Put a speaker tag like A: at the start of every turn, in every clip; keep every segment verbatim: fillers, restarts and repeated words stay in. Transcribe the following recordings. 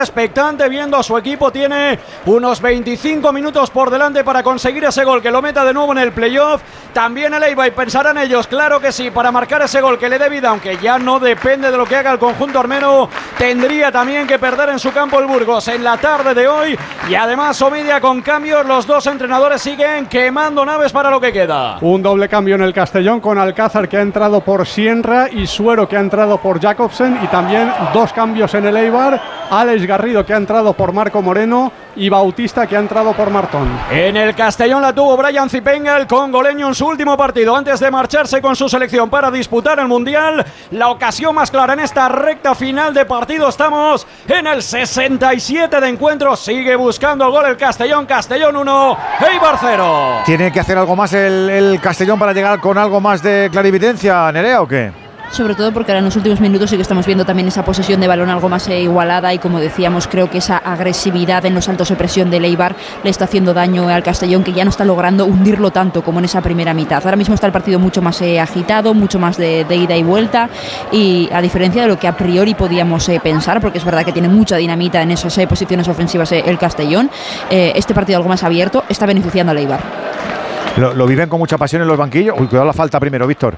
A: expectante viendo a su equipo, tiene unos veinticinco minutos por delante para conseguir ese gol que lo meta de nuevo en el playoff. También el Eibar, y pensarán ellos, claro que sí, para marcar ese gol que le dé vida, aunque ya no depende de lo que haga el conjunto armeno, tendría también que perder en su campo el Burgos en la tarde de hoy. Y además Omidia con cambios, los dos entrenadores siguen quemando naves para lo que queda.
B: Un doble cambio en el Castellón con Alcázar, que ha entrado por Sienra, y Suero, que ha entrado por Jacobsen, y también dos cambios en el Eibar, Alex Garrido, que ha entrado por Marco Moreno, y Bautista, que ha entrado por Martón.
A: En el Castellón la tuvo Brian Zipenga, el congoleño, en su último partido antes de marcharse con su selección para disputar el Mundial. La ocasión más clara en esta recta final de partido. Estamos en el sesenta y siete de encuentro. Sigue buscando el gol el Castellón. Castellón uno, Eibar cero.
C: ¿Tiene que hacer algo más el, el Castellón para llegar con algo más de clarividencia, Nerea, o qué?
D: Sobre todo porque ahora en los últimos minutos sí que estamos viendo también esa posesión de balón algo más eh, igualada, y como decíamos, creo que esa agresividad en los saltos de presión de Eibar le está haciendo daño al Castellón, que ya no está logrando hundirlo tanto como en esa primera mitad. Ahora mismo está el partido mucho más eh, agitado, mucho más de, de ida y vuelta, y a diferencia de lo que a priori podíamos eh, pensar, porque es verdad que tiene mucha dinamita en esas eh, posiciones ofensivas eh, el Castellón, eh, este partido algo más abierto está beneficiando al Eibar.
C: Lo, lo viven con mucha pasión en los banquillos. Uy, cuidado la falta primero, Víctor.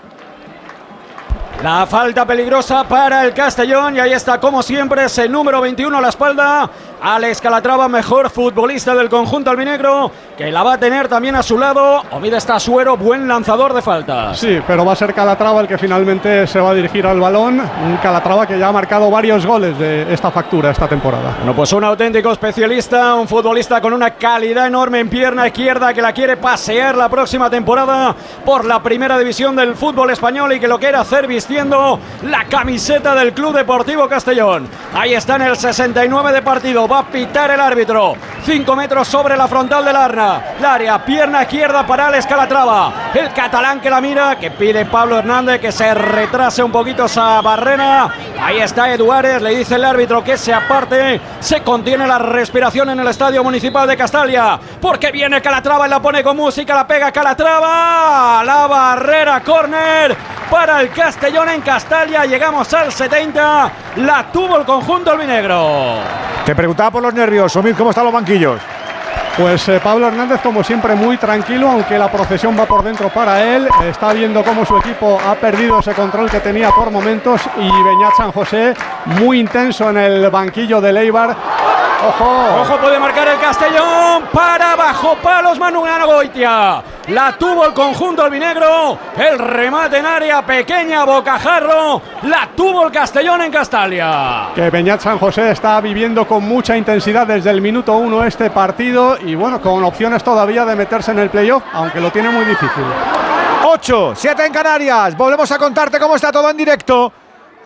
A: La falta peligrosa para el Castellón, y ahí está como siempre ese número veintiuno a la espalda, Alex Calatrava, mejor futbolista del conjunto albinegro, que la va a tener también a su lado. Omidia está Suero, buen lanzador de faltas.
B: Sí, pero va a ser Calatrava el que finalmente se va a dirigir al balón. Un Calatrava que ya ha marcado varios goles de esta factura esta temporada.
A: Bueno, pues un auténtico especialista, un futbolista con una calidad enorme en pierna izquierda, que la quiere pasear la próxima temporada por la primera división del fútbol español, y que lo quiere hacer vistiendo la camiseta del Club Deportivo Castellón. Ahí está en el sesenta y nueve de partido. Va a pitar el árbitro. cinco metros sobre la frontal del Arna. El área, pierna izquierda para Alex Calatrava. El catalán que la mira, que pide Pablo Hernández que se retrase un poquito esa barrera. Ahí está Eduárez, le dice el árbitro que se aparte. Se contiene la respiración en el Estadio Municipal de Castalia, porque viene Calatrava y la pone con música, la pega Calatrava. La barrera, córner para el Castellón en Castalia. Llegamos al setenta. La tuvo el conjunto albinegro.
C: Te preguntaba por los nervios, Omid, ¿cómo están los banquillos?
B: Pues eh, Pablo Hernández, como siempre, muy tranquilo, aunque la procesión va por dentro para él. Está viendo cómo su equipo ha perdido ese control que tenía por momentos, y Beñat San José muy intenso en el banquillo del Eibar. ¡Ojo!
A: ¡Ojo! Puede marcar el Castellón. Para bajo palos Manu Goitia. La tuvo el conjunto albinegro. El remate en área pequeña, bocajarro. La tuvo el Castellón en Castalia.
B: Que Beñat San José está viviendo con mucha intensidad desde el minuto uno este partido, y bueno, con opciones todavía de meterse en el playoff, aunque lo tiene muy difícil.
C: ocho, siete en Canarias. Volvemos a contarte cómo está todo en directo.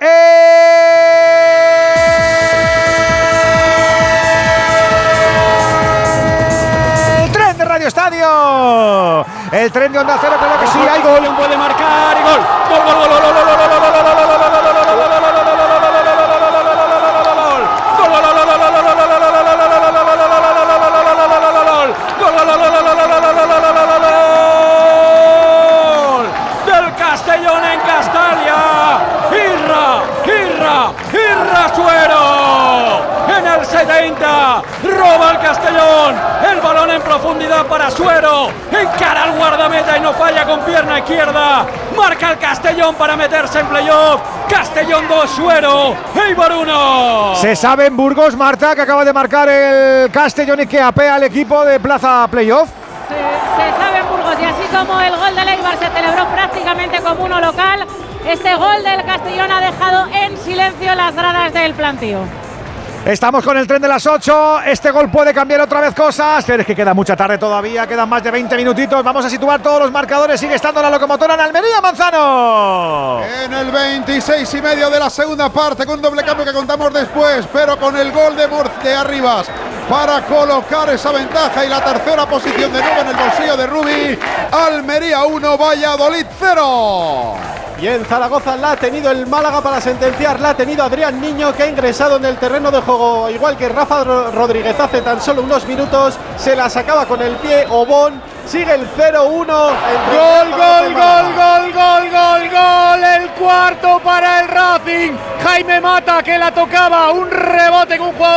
C: ¡Eh! Estadio, el tren de Onda Cero, creo que sí, hay gol,
A: puede marcar y gol, gol, gol, gol, gol, gol, gol, gol, gol, del Castellón en Castalia. Irra, Irra, Irra Suero. En el setenta, roba el Castellón, el balón en profundidad para Suero, encara al guardameta y no falla con pierna izquierda. Marca el Castellón para meterse en playoff. Castellón dos, Suero, Eibar uno.
C: Se sabe en Burgos, Marta, que acaba de marcar el Castellón y que apea al equipo de plaza playoff.
E: Se, se sabe en Burgos, y así como el gol del Eibar se celebró prácticamente como uno local, este gol del Castellón ha dejado en silencio las gradas del plantío.
C: Estamos con el tren de las ocho. Este gol puede cambiar otra vez cosas, pero es que queda mucha tarde todavía. Quedan más de veinte minutitos. Vamos a situar todos los marcadores. Sigue estando la locomotora en Almería, Manzano.
F: En el veintiséis y medio de la segunda parte, con un doble cambio que contamos después, pero con el gol de, Mur de Arribas para colocar esa ventaja y la tercera posición de nuevo en el bolsillo de Rubi. Almería uno, Valladolid cero.
B: Y en Zaragoza la ha tenido el Málaga para sentenciar, la ha tenido Adrián Niño, que ha ingresado en el terreno de juego, igual que Rafa Rodríguez hace tan solo unos minutos. Se la sacaba con el pie Obón. Sigue el cero uno.
G: Gol, gol, gol, gol, gol, gol, gol. El cuarto para el Racing. Jaime Mata, que la tocaba. Un rebote con un jugador